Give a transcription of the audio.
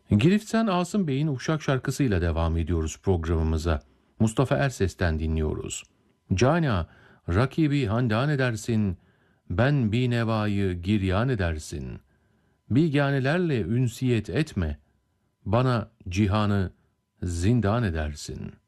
Giriften Asım Bey'in Uşak şarkısıyla devam ediyoruz programımıza. Mustafa Erses'ten dinliyoruz. Cana, rakibi handan edersin, ben bir nevayı giryan edersin. Biganelerle ünsiyet etme, bana cihanı zindan edersin.''